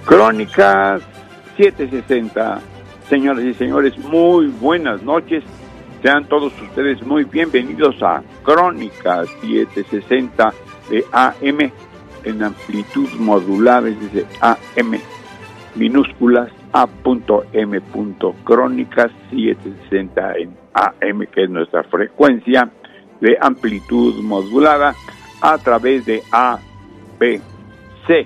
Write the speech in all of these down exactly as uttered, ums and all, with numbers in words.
Crónicas setecientos sesenta. Señoras y señores, muy buenas noches. Sean todos ustedes muy bienvenidos a Crónicas setecientos sesenta de A M en amplitud modulada, es decir, A M minúsculas A.M. Crónicas setecientos sesenta en A M, que es nuestra frecuencia de amplitud modulada a través de A B C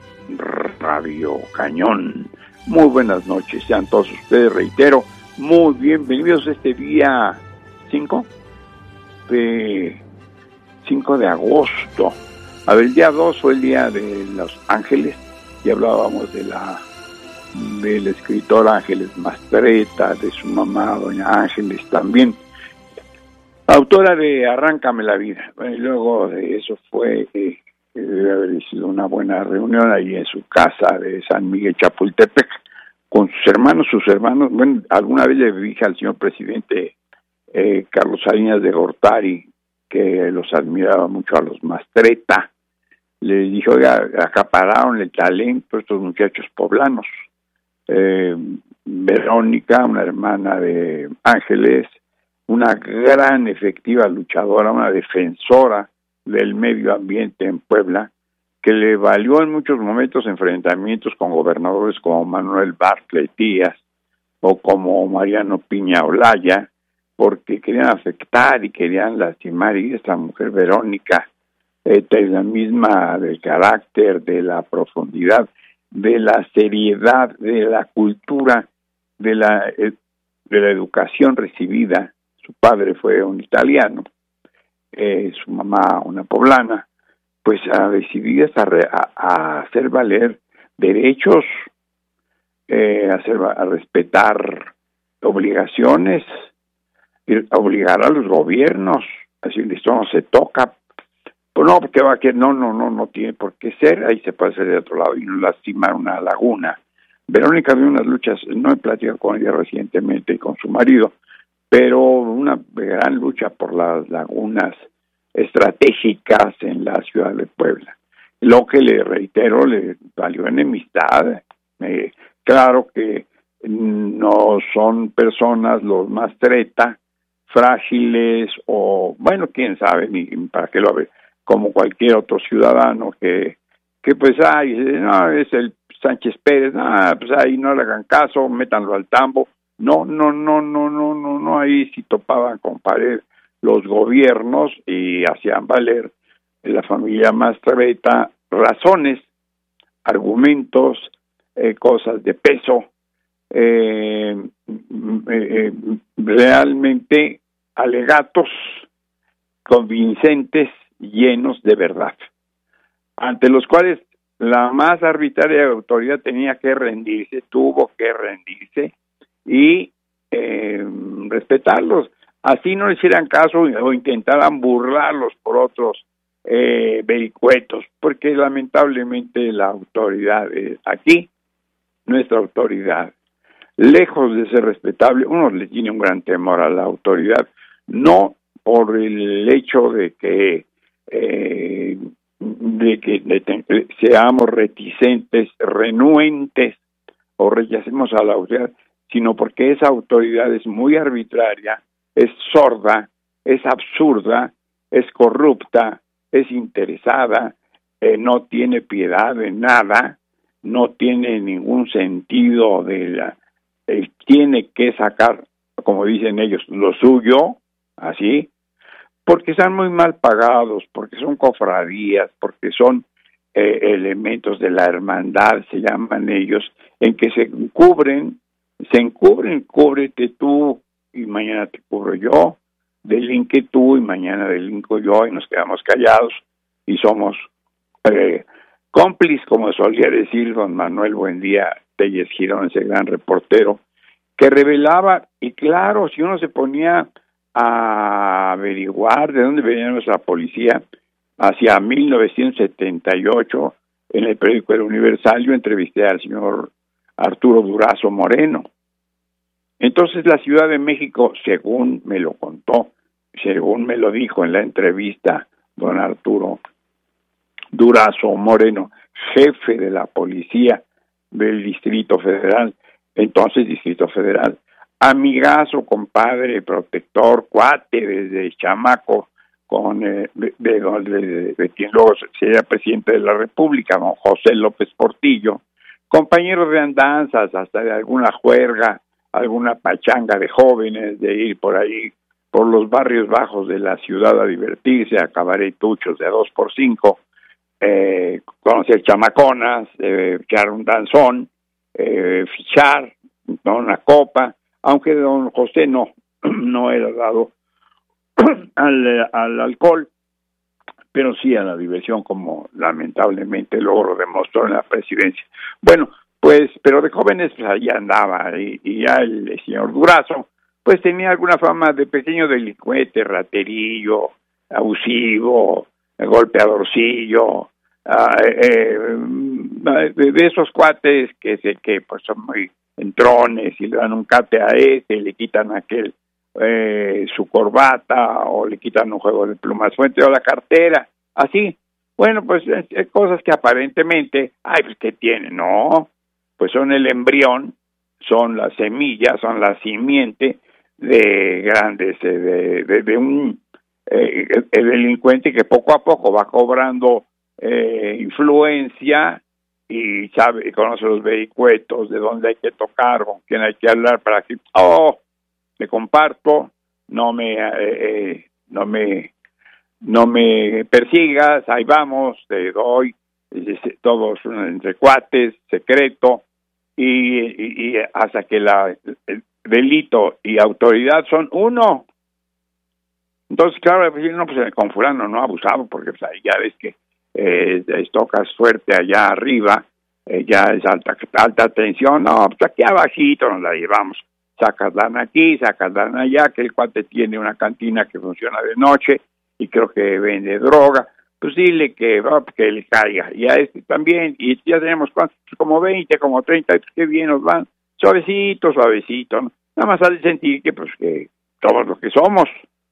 Radio Cañón. Muy buenas noches, sean todos ustedes, reitero, muy bienvenidos este día cinco de cinco de agosto. A ver, el día dos fue el día de Los Ángeles y hablábamos de la del escritor Ángeles Mastretta, de su mamá doña Ángeles también, autora de Arráncame la vida. Bueno, y luego de eso fue eh, debe haber sido una buena reunión ahí en su casa de San Miguel Chapultepec con sus hermanos, sus hermanos, bueno, alguna vez le dije al señor presidente eh, Carlos Salinas de Gortari que los admiraba mucho a los Mastretta. Le dije, oiga, acapararon el talento estos muchachos poblanos. Eh, Verónica, una hermana de Ángeles, una gran efectiva luchadora, una defensora del medio ambiente en Puebla, que le valió en muchos momentos enfrentamientos con gobernadores como Manuel Bartlett Díaz o como Mariano Piña Olaya, porque querían afectar y querían lastimar, y esta mujer Verónica, eh, de la misma del carácter, de la profundidad, de la seriedad, de la cultura, de la, eh, de la educación recibida. Su padre fue un italiano, eh, su mamá una poblana, pues a decididas a, re, a, a hacer valer derechos, eh, a, hacer, a respetar obligaciones, a obligar a los gobiernos, así esto no se toca, pues no, porque va a que no, no, no, no tiene por qué ser, ahí se puede hacer de otro lado y no lastimar una laguna. Verónica dio unas luchas, no he platicado con ella recientemente y con su marido, pero una gran lucha por las lagunas estratégicas en la ciudad de Puebla. Lo que le reitero, le valió enemistad. Eh, claro que no son personas los Mastretta frágiles o, bueno, quién sabe, ni para qué lo ve, como cualquier otro ciudadano que, que pues, ay, no, es el Sánchez Pérez, no, pues ahí no le hagan caso, métanlo al tambo. No, no, no, no, no, no, no, ahí sí topaban con pared los gobiernos y hacían valer la familia Mastretta razones, argumentos, eh, cosas de peso, eh, eh, realmente alegatos convincentes, llenos de verdad, ante los cuales la más arbitraria autoridad tenía que rendirse, tuvo que rendirse y eh, respetarlos. Así no le hicieran caso o intentaran burlarlos por otros eh, vericuetos, porque lamentablemente la autoridad es aquí, nuestra autoridad, lejos de ser respetable, uno le tiene un gran temor a la autoridad, no por el hecho de que eh, de que de, de, seamos reticentes, renuentes o rechacemos a la autoridad, sino porque esa autoridad es muy arbitraria, es sorda, es absurda, es corrupta, es interesada, eh, no tiene piedad de nada, no tiene ningún sentido de la, eh, tiene que sacar, como dicen ellos, lo suyo, así, porque están muy mal pagados, porque son cofradías, porque son eh, elementos de la hermandad, se llaman ellos, en que se cubren, se encubren, cúbrete tú, y mañana te cubro yo, delinque tú y mañana delinco yo, y nos quedamos callados y somos eh, cómplices, como solía decir don Manuel Buendía Telles Girón, ese gran reportero, que revelaba, y claro, si uno se ponía a averiguar de dónde venía nuestra policía, hacia mil novecientos setenta y ocho, en el periódico El Universal, yo entrevisté al señor Arturo Durazo Moreno. Entonces la Ciudad de México, según me lo contó, según me lo dijo en la entrevista don Arturo Durazo Moreno, jefe de la policía del Distrito Federal, entonces Distrito Federal. Amigazo, compadre, protector, cuate desde chamaco, con eh, de, de, de, de quien luego sería presidente de la República, don José López Portillo, compañeros de andanzas, hasta de alguna juerga, alguna pachanga de jóvenes, de ir por ahí, por los barrios bajos de la ciudad a divertirse, a cabaretuchos de dos por cinco, eh, conocer chamaconas, eh, echar un danzón, eh, fichar, ¿no? Una copa, aunque don José no, no era dado al, al alcohol, pero sí a la diversión, como lamentablemente luego lo demostró en la presidencia. Bueno, pues, pero de jóvenes pues allá andaba, y, y ya el, el señor Durazo, pues tenía alguna fama de pequeño delincuente, raterillo, abusivo, golpeadorcillo, uh, eh, de, de esos cuates que se que pues son muy entrones y le dan un cate a este, le quitan aquel eh, su corbata, o le quitan un juego de plumas fuente o la cartera, así. Bueno, pues es, cosas que aparentemente, ay, pues ¿qué tiene? No, pues son el embrión, son la semilla, son la simiente de grandes, eh, de, de, de un eh, el delincuente que poco a poco va cobrando eh, influencia y sabe, conoce los vericuetos, de dónde hay que tocar, con quién hay que hablar para que, oh, te comparto, no me, eh, eh, no me, no me persigas, ahí vamos, te doy, todos entre cuates, secreto, y, y, y hasta que la el delito y autoridad son uno. Entonces, claro, pues, no, pues con fulano no abusado, porque pues, ahí ya ves que eh, tocas fuerte allá arriba, eh, ya es alta, alta tensión, no, pues aquí abajito nos la llevamos, sacas lana aquí, sacas lana allá, que el cuate tiene una cantina que funciona de noche y creo que vende droga, pues dile que, oh, que le caiga, y a este también, y ya tenemos cuántos, como veinte, como treinta, que bien nos van, suavecito, suavecito, ¿no? Nada más al sentir que pues que somos lo que somos,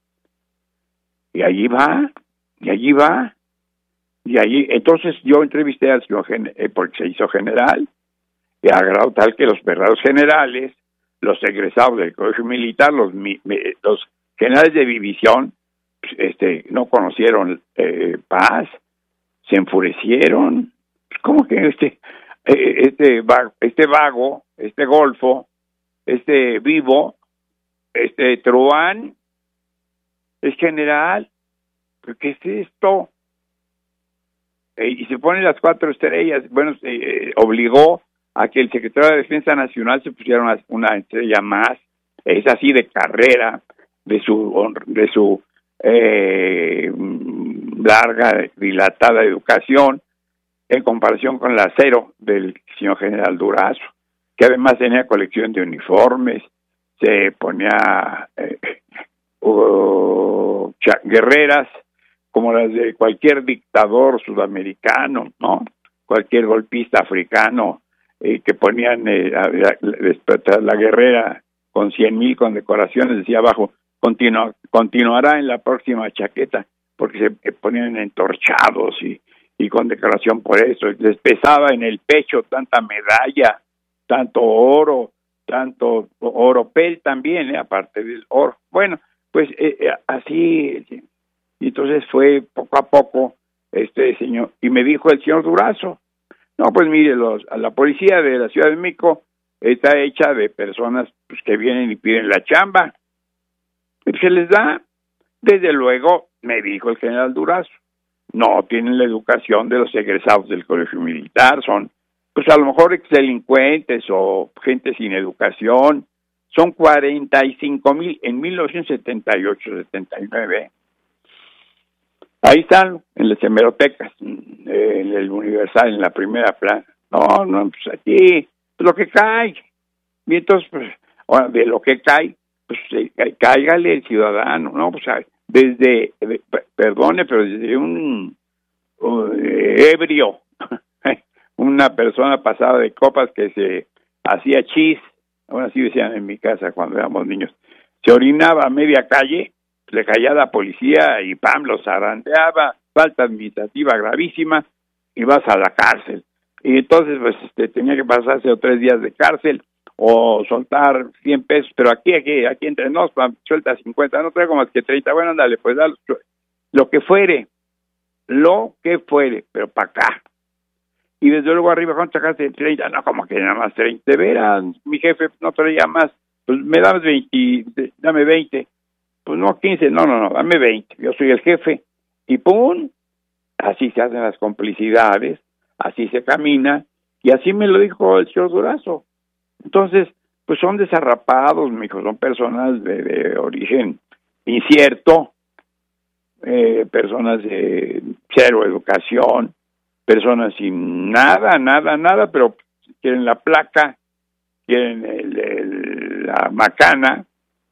y allí va, y allí va, y allí, entonces yo entrevisté al señor, eh, porque se hizo general, y a grado tal que los verdaderos generales, los egresados del colegio militar, los, los generales de división, este, no conocieron eh, paz, se enfurecieron. ¿Cómo que este, eh, este, vago, este vago, este golfo, este vivo, este truán, es general? ¿Qué es esto? Eh, y se ponen las cuatro estrellas. Bueno, eh, obligó a que el secretario de Defensa Nacional se pusiera una, una estrella más. Es así de carrera, de su de su eh, larga, dilatada educación, en comparación con la cero del señor general Durazo, que además tenía colección de uniformes, se ponía eh, uh, guerreras como las de cualquier dictador sudamericano, ¿no? Cualquier golpista africano, eh, que ponían eh, la, la, la guerrera con cien mil condecoraciones, decía abajo, continu, continuará en la próxima chaqueta, porque se ponían entorchados y, y con decoración por eso, les pesaba en el pecho tanta medalla, tanto oro, tanto oropel también, eh, aparte del oro. Bueno, pues eh, eh, así, y entonces fue poco a poco este señor, y me dijo el señor Durazo, no, pues mire, los, a la policía de la Ciudad de México está hecha de personas pues, que vienen y piden la chamba, y se les da. Desde luego, me dijo el general Durazo, no tienen la educación de los egresados del colegio militar, son pues a lo mejor exdelincuentes o gente sin educación, son cuarenta y cinco mil en mil novecientos setenta y ocho setenta y nueve. Ahí están, en las hemerotecas, en el Universal, en la primera plana. No, no, pues aquí, pues lo que cae. Y entonces, pues, bueno, de lo que cae, pues eh, cáigale el ciudadano, ¿no? Pues desde, de, perdone, pero desde un uh, ebrio, una persona pasada de copas que se hacía chis, ahora sí decían en mi casa cuando éramos niños, se orinaba a media calle, le caía la policía y pam, lo zarandeaba, falta administrativa gravísima y vas a la cárcel. y entonces pues este, tenía que pasarse o tres días de cárcel o soltar cien pesos, pero aquí, aquí, aquí entre nos, suelta cincuenta, no traigo más que treinta, bueno, ándale, pues da lo que fuere, lo que fuere, pero para acá. Y desde luego arriba, ¿cuánto sacaste? treinta, no, como que nada más treinta, de veras, mi jefe no traía más, pues me das veinte, dame veinte, pues no quince, no, no, no, dame veinte, yo soy el jefe, y pum, así se hacen las complicidades, así se camina, y así me lo dijo el señor Durazo. Entonces, pues son desarrapados, mijo, son personas de, de origen incierto, eh, personas de cero educación, personas sin nada, nada, nada, pero quieren la placa, quieren el, el, la macana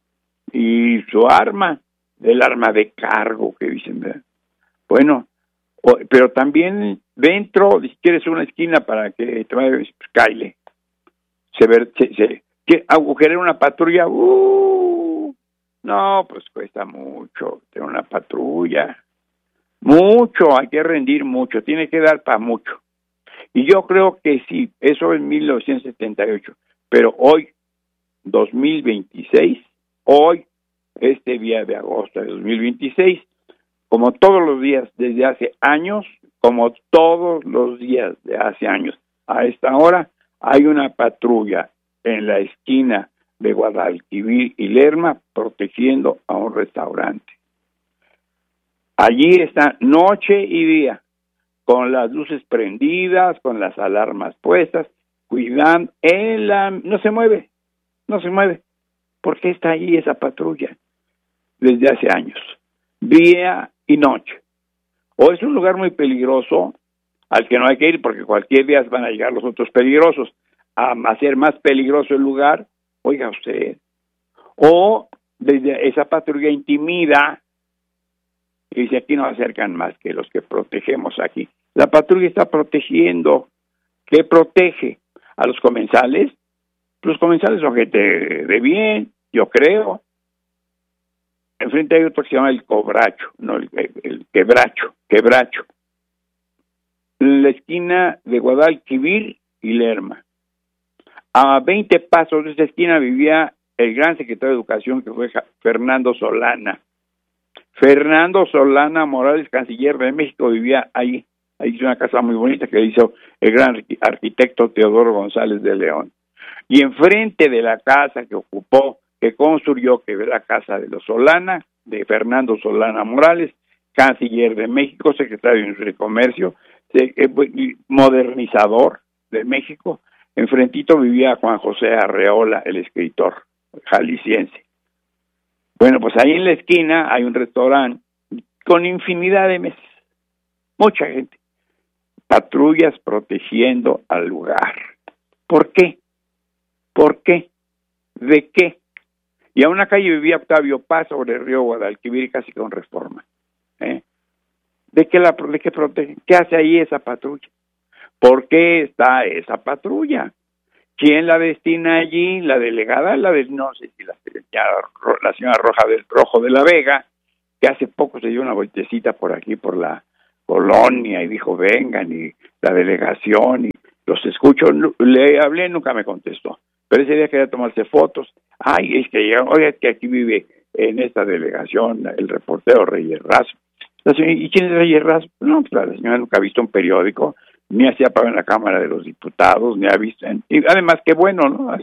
y su arma, el arma de cargo que dicen, ¿verdad? Bueno, o, pero también dentro, si quieres una esquina para que te vayas, pues cáile. Se ver, se, se, que agujerar una patrulla, uh, no, pues cuesta mucho tener una patrulla, mucho, hay que rendir mucho, tiene que dar para mucho. Y yo creo que sí, eso en mil novecientos setenta y ocho, pero hoy, dos mil veintiséis, hoy, este día de agosto de dos mil veintiséis, como todos los días desde hace años, como todos los días de hace años, a esta hora, hay una patrulla en la esquina de Guadalquivir y Lerma protegiendo a un restaurante. Allí está noche y día, con las luces prendidas, con las alarmas puestas, cuidando, en la, no se mueve, no se mueve. ¿Por qué está allí esa patrulla? Desde hace años, día y noche. O es un lugar muy peligroso, al que no hay que ir porque cualquier día van a llegar los otros peligrosos a hacer más peligroso el lugar, oiga usted, o desde esa patrulla intimida y dice aquí no acercan más que los que protegemos aquí. La patrulla está protegiendo. ¿Qué protege? A los comensales. Los comensales son gente de bien, yo creo. Enfrente hay otro que se llama el cobracho, no el, el, el quebracho, quebracho. En la esquina de Guadalquivir y Lerma. A veinte pasos de esa esquina vivía el gran secretario de Educación que fue Fernando Solana. Fernando Solana Morales, canciller de México, vivía ahí. Ahí hizo una casa muy bonita que hizo el gran arquitecto Teodoro González de León. Y enfrente de la casa que ocupó, que construyó, que es la casa de los Solana, de Fernando Solana Morales, canciller de México, secretario de Industria y Comercio, modernizador de México. Enfrentito vivía Juan José Arreola, el escritor jalisciense. Bueno, pues ahí en la esquina hay un restaurante con infinidad de mesas, mucha gente, patrullas protegiendo al lugar. ¿Por qué? ¿Por qué? ¿De qué? Y a una calle vivía Octavio Paz sobre el río Guadalquivir, casi con Reforma. ¿Eh? ¿De qué la de qué protege? ¿Qué hace ahí esa patrulla? ¿Por qué está esa patrulla? ¿Quién la destina allí? La delegada, la de, no sé si la señora, la señora Roja del Rojo de la Vega, que hace poco se dio una vueltecita por aquí, por la colonia, y dijo, vengan, y la delegación, y los escucho. Le hablé, nunca me contestó, pero ese día quería tomarse fotos. Ay, es que llegaron, oye, es que aquí vive en esta delegación el reportero Reyes Razo. La señora, ¿y quién es Reyes Razo? No, pues la señora nunca ha visto un periódico, ni hacía pago en la Cámara de los Diputados, ni ha visto, en, y además qué bueno, ¿no?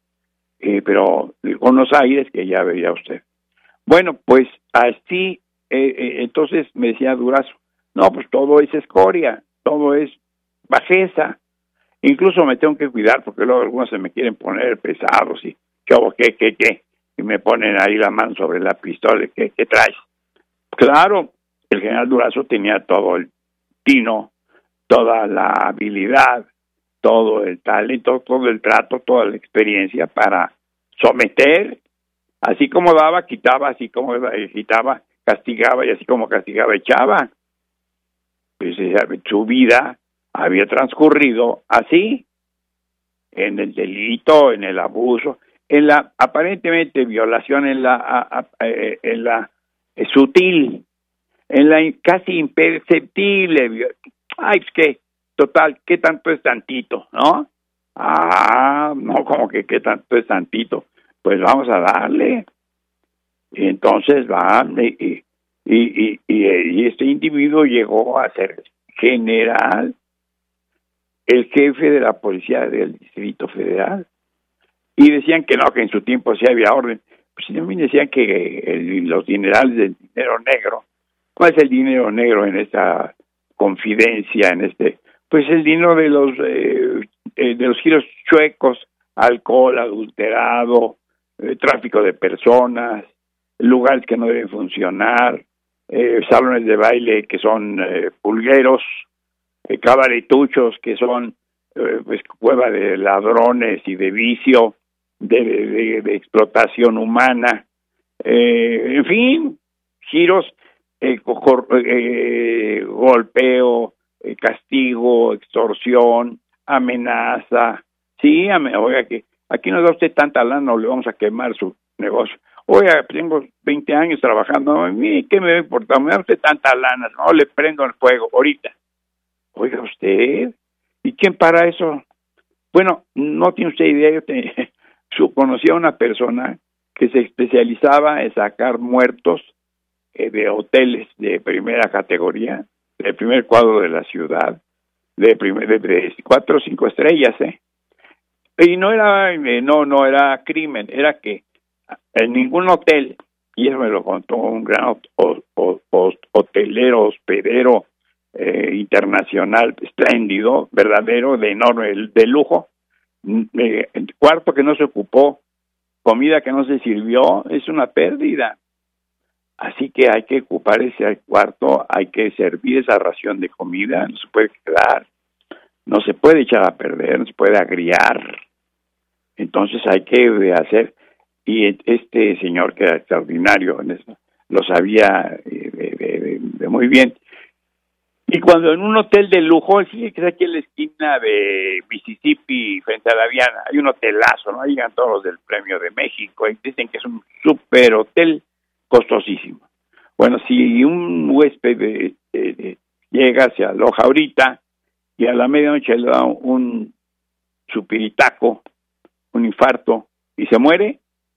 Eh, pero con los aires que ya veía usted. Bueno, pues así, eh, eh, entonces me decía Durazo, no, pues todo es escoria, todo es bajeza, incluso me tengo que cuidar porque luego algunos se me quieren poner pesados y yo, ¿qué, qué, qué? Y me ponen ahí la mano sobre la pistola, ¿qué, qué traes? Claro, el general Durazo tenía todo el tino, toda la habilidad, todo el talento, todo el trato, toda la experiencia para someter, así como daba, quitaba, así como quitaba, castigaba, y así como castigaba, echaba. Pues su vida había transcurrido así, en el delito, en el abuso, en la aparentemente violación, en la, a, a, en la eh, sutil, en la casi imperceptible. Ay, es que total, ¿qué tanto es tantito, no? Ah, no, como que qué tanto es tantito, pues vamos a darle. Y entonces va, y, y, y, y, y este individuo llegó a ser general, el jefe de la policía del Distrito Federal. Y decían que no, que en su tiempo sí había orden. Pues también decían que el, los dinerales del dinero negro. ¿Cuál es el dinero negro en esta confidencia, en este? Pues el dinero de los eh, eh, de los giros chuecos, alcohol adulterado, eh, tráfico de personas, lugares que no deben funcionar, eh, salones de baile que son eh, pulgueros, eh, cabaretuchos que son eh, pues cueva de ladrones y de vicio, de, de, de explotación humana, eh, en fin, giros, eh, cor, eh, golpeo, eh, castigo, extorsión, amenaza. Sí, ame, oiga, que aquí nos da usted tanta lana, no le vamos a quemar su negocio. Oiga, tengo veinte años trabajando, a mí, ¿qué me va a importar? Me da usted tanta lana, no le prendo el fuego ahorita. Oiga usted, ¿y quién para eso? Bueno, no tiene usted idea, yo te, su, conocí a una persona que se especializaba en sacar muertos eh, de hoteles de primera categoría, del primer cuadro de la ciudad, de, primer, de, de cuatro o cinco estrellas, ¿eh? Y no era, eh, no, no era crimen, era que en ningún hotel, y eso me lo contó un gran o, o, o, hotelero, hospedero eh, internacional, espléndido, verdadero, de enorme, de lujo, eh, cuarto que no se ocupó, comida que no se sirvió, es una pérdida. Así que hay que ocupar ese cuarto, hay que servir esa ración de comida, no se puede quedar, no se puede echar a perder, no se puede agriar. Entonces hay que hacer, y este señor que era extraordinario en eso, lo sabía de, de, de, de muy bien. Y cuando en un hotel de lujo, sí, que es aquí en la esquina de Mississippi frente a la Diana, hay un hotelazo, ¿no? Ahí llegan todos los del Premio de México y dicen que es un super hotel costosísimo. Bueno, si un huésped de, de, de, llega, se aloja ahorita y a la medianoche le da un supiritaco, un infarto y se muere,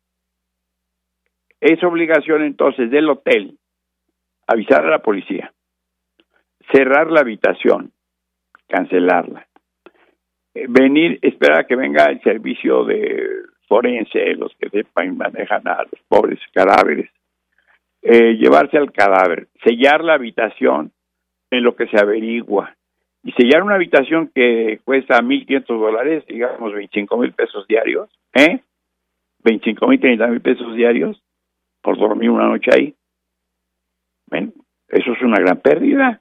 es obligación entonces del hotel avisar a la policía, cerrar la habitación, cancelarla, eh, venir, esperar a que venga el servicio de forense, los que sepan manejan a los pobres cadáveres, eh, llevarse al cadáver, sellar la habitación en lo que se averigua, y sellar una habitación que cuesta mil quinientos dólares, digamos veinticinco mil pesos diarios, ¿eh? veinticinco mil, treinta mil pesos diarios por dormir una noche ahí. Bueno, eso es una gran pérdida.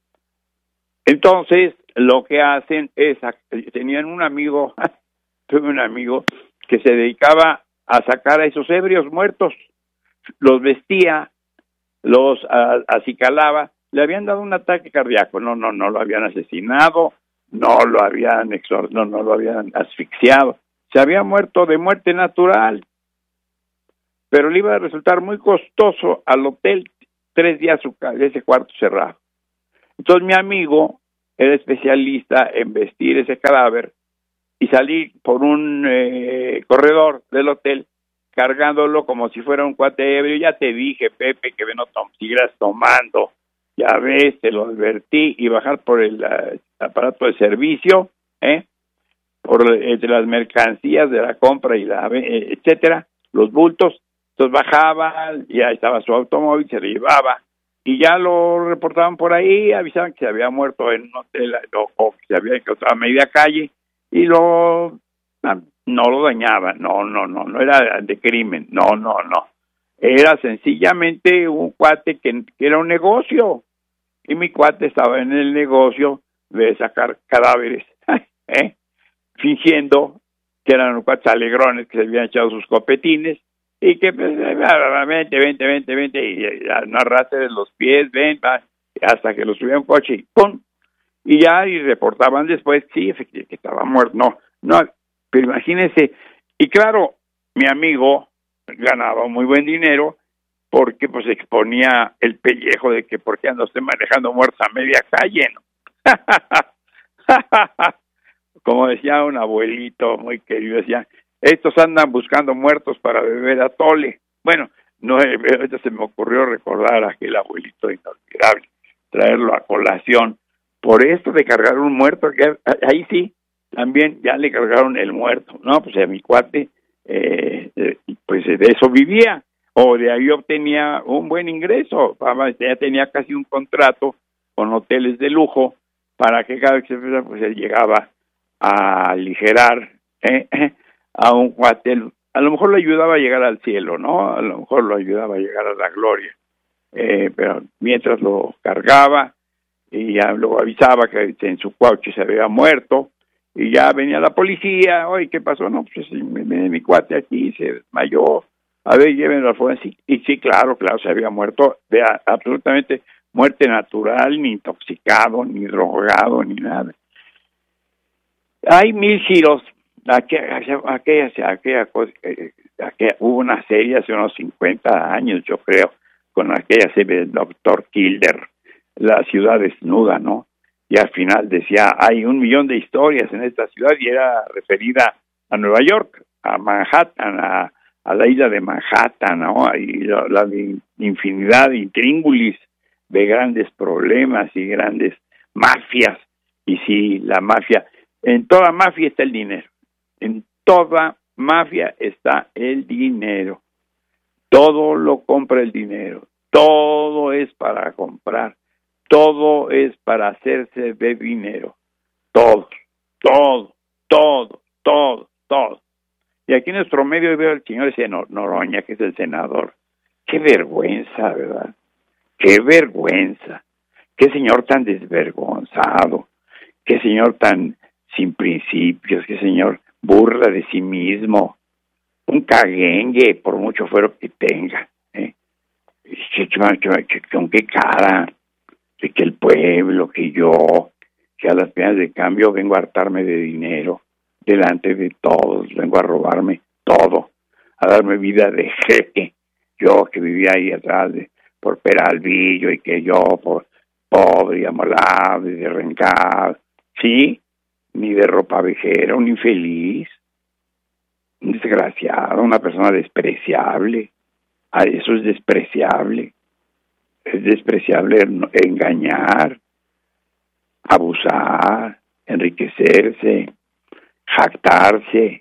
Entonces, lo que hacen es, tenían un amigo, tuve un amigo que se dedicaba a sacar a esos ebrios muertos, los vestía, los a, acicalaba, le habían dado un ataque cardíaco, no, no, no lo habían asesinado, no lo habían exor- no, no lo habían asfixiado, se había muerto de muerte natural, pero le iba a resultar muy costoso al hotel tres días su, ese cuarto cerrado. Entonces mi amigo era especialista en vestir ese cadáver y salir por un eh, corredor del hotel cargándolo como si fuera un cuate ebrio. Ya te dije, Pepe, que no tom- sigas tomando, ya ves, te lo advertí, y bajar por el uh, aparato de servicio, ¿eh? por entre las mercancías de la compra y la eh, etcétera, los bultos. Entonces bajaba, ya estaba su automóvil, se lo llevaba, y ya lo reportaban por ahí, avisaban que se había muerto en un hotel o, o que se había encontrado a media calle, y lo no lo dañaban, no, no, no, no era de crimen, no, no, no. Era sencillamente un cuate que, que era un negocio, y mi cuate estaba en el negocio de sacar cadáveres, ¿eh? fingiendo que eran unos cuates alegrones que se habían echado sus copetines, y que pues, vente, vente, vente, vente, y ya no arrastres los pies, ven, va, hasta que lo subía a un coche y ¡pum! Y ya, y reportaban después, sí, efectivamente, que estaba muerto, no, no, pero imagínense, y claro, mi amigo ganaba muy buen dinero, porque pues exponía el pellejo de que por qué anda usted manejando muertos a media calle, ¿no? Como decía un abuelito muy querido, decía, estos andan buscando muertos para beber atole. Bueno, no, ahorita se me ocurrió recordar a aquel abuelito inolvidable, traerlo a colación. Por esto de cargar un muerto, que ahí sí, también ya le cargaron el muerto. No, pues a mi cuate, eh, pues de eso vivía, o de ahí obtenía un buen ingreso. Ya tenía casi un contrato con hoteles de lujo, para que cada vez que se fuera, pues él llegaba a aligerar eh, eh, a un cuate. A lo mejor lo ayudaba a llegar al cielo, ¿no? A lo mejor lo ayudaba a llegar a la gloria. Eh, pero mientras lo cargaba, y ya luego avisaba que en su coche se había muerto, y ya venía la policía. Oye, ¿qué pasó? No, pues mi, mi, mi cuate aquí se desmayó. A ver, llévenlo al forense. Y sí, claro, claro, se había muerto de a, absolutamente muerte natural, ni intoxicado, ni drogado, ni nada. Hay mil giros. Aquella, aquella, aquella, aquella, hubo una serie hace unos cincuenta años, yo creo, con aquella serie del doctor Kildare, La ciudad desnuda, ¿no? Y al final decía, hay un millón de historias en esta ciudad, y era referida a Nueva York, a Manhattan, a, a la isla de Manhattan, ¿no? Y la, la infinidad de intríngulis de grandes problemas y grandes mafias. Y sí, la mafia, en toda mafia está el dinero. En toda mafia está el dinero. Todo lo compra el dinero. Todo es para comprar. Todo es para hacerse de dinero. Todo, todo, todo, todo, todo. Y aquí en nuestro medio veo al señor ese Noroña, que es el senador. Qué vergüenza, ¿verdad? Qué vergüenza. Qué señor tan desvergonzado. Qué señor tan sin principios. Qué señor burla de sí mismo, un caguengue, por mucho fuero que tenga, ¿eh? ¿Con qué cara? De que el pueblo, que yo, que a las penas de cambio vengo a hartarme de dinero delante de todos, vengo a robarme todo, a darme vida de jeque, yo que vivía ahí atrás de, por Peralvillo, y que yo por pobre y amolado y derrencado, ¿sí? Ni de ropa vejera, un infeliz, un desgraciado, una persona despreciable. Ah, eso es despreciable. Es despreciable engañar, abusar, enriquecerse, jactarse,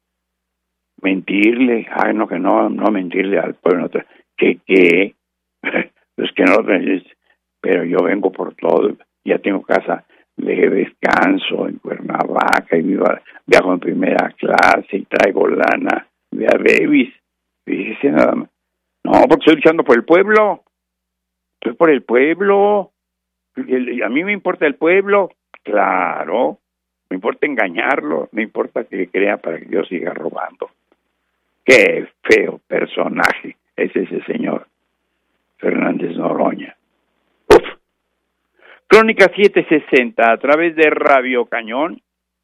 mentirle. Ay, no, que no, no mentirle al pueblo. ¿Qué, qué? Pues que no, pero yo vengo por todo, ya tengo casa de descanso en Cuernavaca, y vivo, viajo en primera clase, y traigo lana de a Davis. Fíjese nada más. No, porque estoy luchando por el pueblo. Estoy por el pueblo. A mí me importa el pueblo. Claro. Me importa engañarlo. Me importa que crea para que yo siga robando. Qué feo personaje es ese señor Fernández Noroña. Uf. Crónica setecientos sesenta a través de Radio Cañón,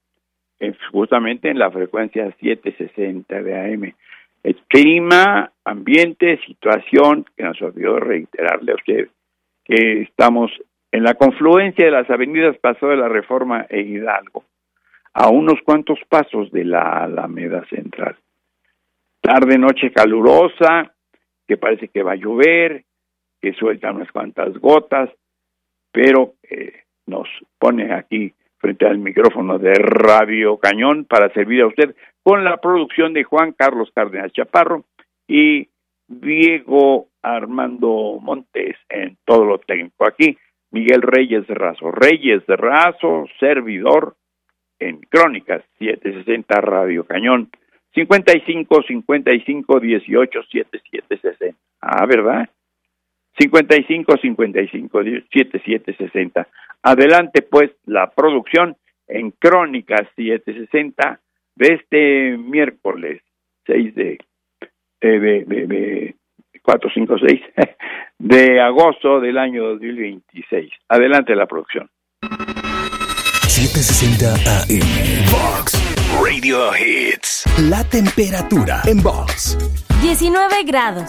justamente en la frecuencia setecientos sesenta de A M. El clima, ambiente, situación, que nos olvidó reiterarle a usted que estamos en la confluencia de las avenidas Paso de la Reforma e Hidalgo, a unos cuantos pasos de la Alameda Central. Tarde, noche calurosa, que parece que va a llover, que suelta unas cuantas gotas, pero eh, nos pone aquí frente al micrófono de Radio Cañón para servir a usted con la producción de Juan Carlos Cárdenas Chaparro y Diego Armando Montes en todo lo técnico. Aquí Miguel Reyes de Razo, Reyes de Razo, servidor en Crónicas setecientos sesenta Radio Cañón, cincuenta y cinco, cincuenta y cinco, dieciocho, setenta y siete sesenta. Ah, ¿verdad? cincuenta y cinco, cincuenta y cinco, setenta y siete sesenta. Adelante, pues, la producción en Crónicas setecientos sesenta de este miércoles seis de, de, de, de, de cuatro, cinco, seis de agosto del año dos mil veintiséis. Adelante la producción. setecientos sesenta A M Vox Radio Hits. La temperatura en Vox: diecinueve grados.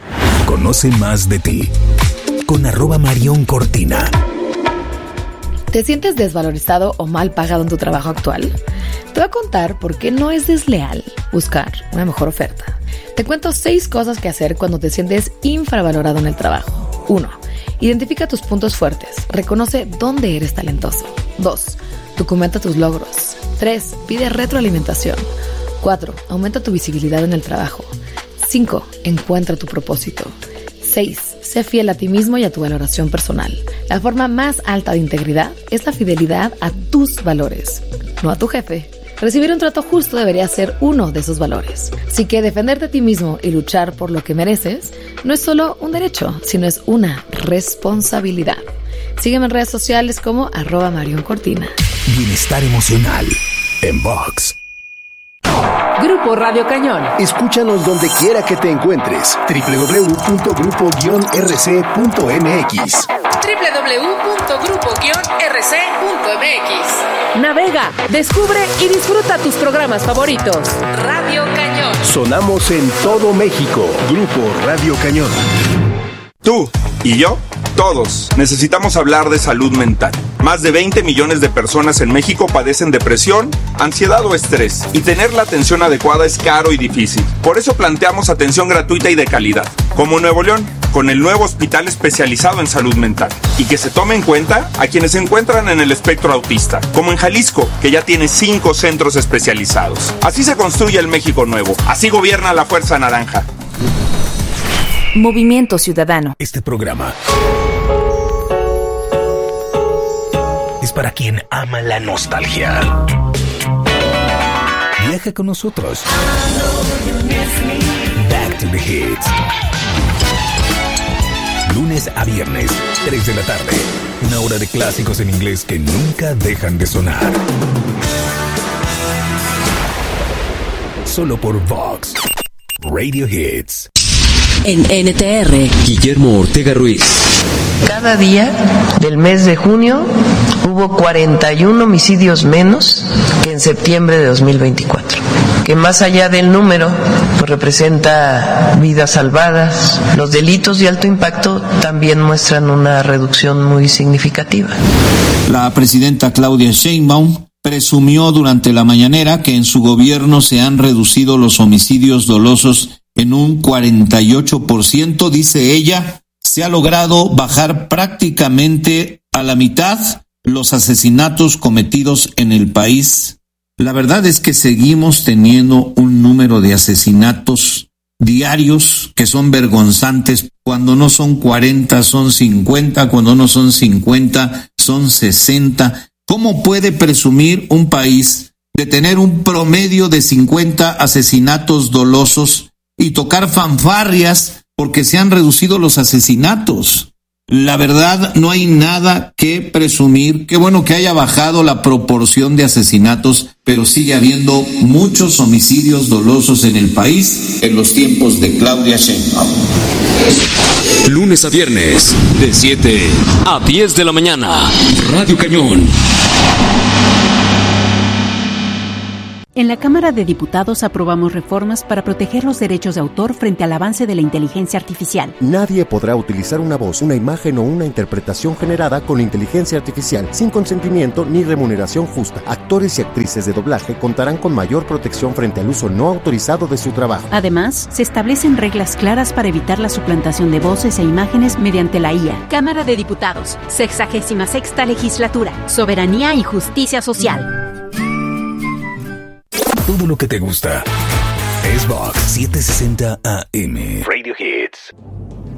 Conoce más de ti con arroba Marión Cortina. ¿Te sientes desvalorizado o mal pagado en tu trabajo actual? Te voy a contar por qué no es desleal buscar una mejor oferta. Te cuento seis cosas que hacer cuando te sientes infravalorado en el trabajo. uno. Identifica tus puntos fuertes. Reconoce dónde eres talentoso. dos. Documenta tus logros. tres. Pide retroalimentación. cuatro. Aumenta tu visibilidad en el trabajo. cinco. Encuentra tu propósito. seis. Sé fiel a ti mismo y a tu valoración personal. La forma más alta de integridad es la fidelidad a tus valores, no a tu jefe. Recibir un trato justo debería ser uno de esos valores. Así que defenderte a ti mismo y luchar por lo que mereces no es solo un derecho, sino es una responsabilidad. Sígueme en redes sociales como arroba Marion Cortina. Bienestar emocional en Vox. Grupo Radio Cañón. Escúchanos donde quiera que te encuentres. doble u doble u doble u punto grupo guion r c punto m x. doble u doble u doble u punto grupo guion r c punto m x. Navega, descubre y disfruta tus programas favoritos. Radio Cañón. Sonamos en todo México. Grupo Radio Cañón. Tú y yo, todos, necesitamos hablar de salud mental. Más de veinte millones de personas en México padecen depresión, ansiedad o estrés, y tener la atención adecuada es caro y difícil. Por eso planteamos atención gratuita y de calidad, como Nuevo León, con el nuevo hospital especializado en salud mental, y que se tome en cuenta a quienes se encuentran en el espectro autista, como en Jalisco, que ya tiene cinco centros especializados. Así se construye el México nuevo, así gobierna la Fuerza Naranja. Movimiento Ciudadano. Este programa es para quien ama la nostalgia. Viaja con nosotros. Back to the Hits. Lunes a viernes, tres de la tarde. Una hora de clásicos en inglés que nunca dejan de sonar. Solo por Vox Radio Hits. En N T R, Guillermo Ortega Ruiz. Cada día del mes de junio hubo cuarenta y uno homicidios menos que en septiembre de dos mil veinticuatro, que más allá del número pues representa vidas salvadas. Los delitos de alto impacto también muestran una reducción muy significativa. La presidenta Claudia Sheinbaum presumió durante la mañanera que en su gobierno se han reducido los homicidios dolosos en un cuarenta y ocho por ciento, dice ella. Se ha logrado bajar prácticamente a la mitad los asesinatos cometidos en el país. La verdad es que seguimos teniendo un número de asesinatos diarios que son vergonzantes. Cuando no son cuarenta, son cincuenta. Cuando no son cincuenta, son sesenta. ¿Cómo puede presumir un país de tener un promedio de cincuenta asesinatos dolosos y tocar fanfarrias porque se han reducido los asesinatos? La verdad, no hay nada que presumir. Qué bueno que haya bajado la proporción de asesinatos, pero sigue habiendo muchos homicidios dolosos en el país en los tiempos de Claudia Sheinbaum. Lunes a viernes, de siete a diez de la mañana. Radio Cañón. En la Cámara de Diputados aprobamos reformas para proteger los derechos de autor frente al avance de la inteligencia artificial. Nadie podrá utilizar una voz, una imagen o una interpretación generada con inteligencia artificial sin consentimiento ni remuneración justa. Actores y actrices de doblaje contarán con mayor protección frente al uso no autorizado de su trabajo. Además, se establecen reglas claras para evitar la suplantación de voces e imágenes mediante la I A. Cámara de Diputados, sexagésima sexta legislatura, soberanía y justicia social. Todo lo que te gusta es Vox setecientos sesenta A M. Radio Hits.